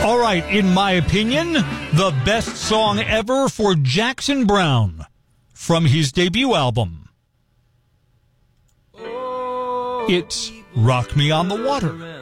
All right, in my opinion, the best song ever for Jackson Browne from his debut album. It's Rock Me on the Water.